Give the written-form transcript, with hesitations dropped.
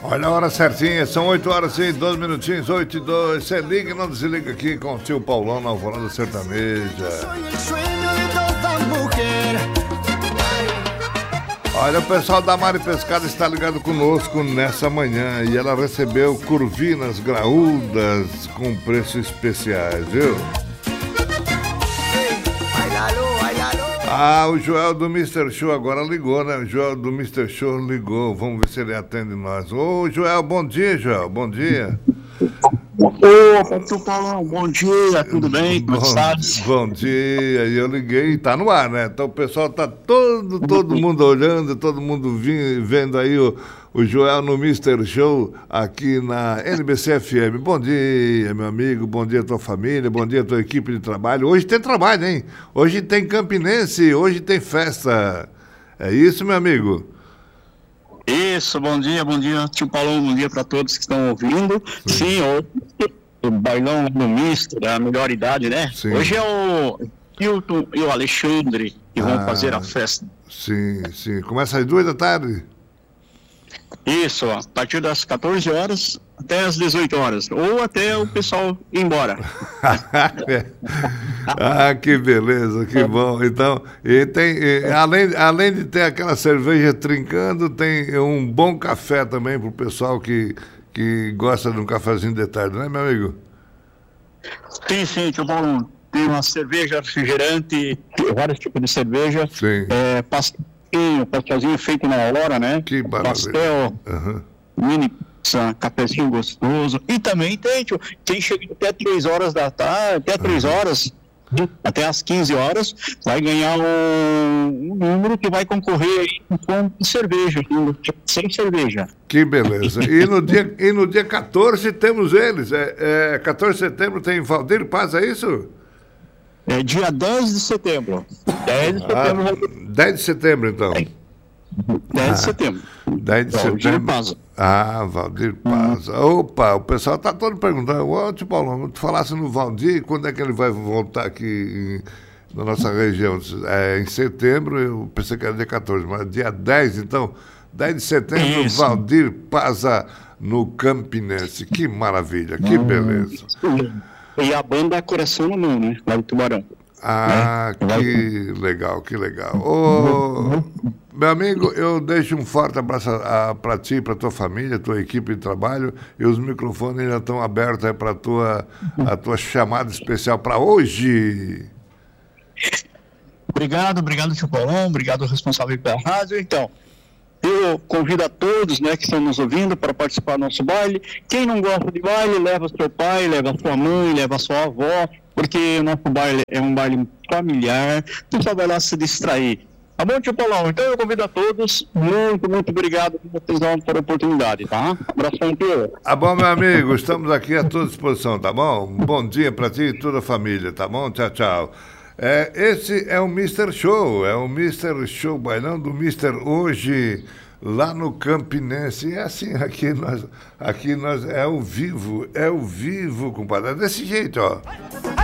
Olha a hora certinha, são 8 horas e 12 minutinhos, 8 e 2. Você liga e não desliga aqui com o tio Paulão na Alvorada Sertaneja. Olha, o pessoal da Mari Pescada está ligado conosco nessa manhã e ela recebeu curvinas graúdas com preços especiais, viu? Ah, o Joel do Mr. Show agora ligou, né? O Joel do Mr. Show ligou. Vamos ver se ele atende nós. Ô, Joel, bom dia, Joel. Bom dia. Ô, Tio Paulão, bom dia, tudo bem? Como está? Bom dia. E eu liguei, tá no ar, né? Então o pessoal tá todo mundo olhando, todo mundo vendo aí o Joel no Mr. Show aqui na NBC FM. Bom dia, meu amigo, bom dia tua família, bom dia tua equipe de trabalho. Hoje tem trabalho, hein? Hoje tem Campinense, hoje tem festa. É isso, meu amigo? Isso, bom dia, Tio Paulão, bom dia para todos que estão ouvindo. Sim, hoje o bailão no misto, da melhor idade, né? Sim. Hoje é o Hilton e o Alexandre que vão fazer a festa. Sim. Começa às 2 da tarde? Isso, a partir das 14 horas até as 18 horas, ou até o pessoal ir embora. Ah, que beleza, que bom. Então, além de ter aquela cerveja trincando, tem um bom café também para o pessoal que gosta de um cafezinho de tarde, né, meu amigo? Sim, tio Paulo. Tem uma cerveja refrigerante, vários tipos de cerveja. Sim. Pastelzinho feito na hora, né? Que maravilha. Pastel, mini pizza, cafezinho gostoso. E também tem chega até 3 horas da tarde, até 3 horas, até as 15 horas, vai ganhar um número que vai concorrer aí com cerveja, sem cerveja. Que beleza. E no dia 14 temos eles. 14 de setembro tem Valdir Paz, é isso? É dia 10 de setembro. 10 de setembro. 10 de setembro, então. 10 de setembro. 10 de setembro. Paz. Valdir Paz. Opa, o pessoal tá todo perguntando. Ô, tio Paulo, tu falasse no Valdir, quando é que ele vai voltar aqui na nossa região? Em setembro, eu pensei que era dia 14, mas dia 10, então. 10 de setembro, isso. Valdir Paz no Campinense. Que maravilha, que beleza. E a banda Coração no Mão, né? Lá do Tubarão. Que legal, que legal. Ô, meu amigo, eu deixo um forte abraço para ti e para tua família, tua equipe de trabalho, e os microfones ainda estão abertos aí para a tua chamada especial para hoje. Obrigado, tio Paulão, obrigado responsável pela rádio. Então, eu convido a todos, né, que estão nos ouvindo para participar do nosso baile. Quem não gosta de baile, leva seu pai, leva sua mãe, leva sua avó, porque o nosso baile é um baile familiar, você só vai lá se distrair. Tá bom, tio Paulão? Então eu convido a todos, muito obrigado por vocês darem a oportunidade, tá? Abração, tio. Tá bom, meu amigo, estamos aqui à tua disposição, tá bom? Um bom dia para ti e toda a família, tá bom? Tchau. Esse é o Mr. Show, bailão do Mr. hoje, lá no Campinense. E assim, aqui nós é o vivo, compadre. É desse jeito, ó.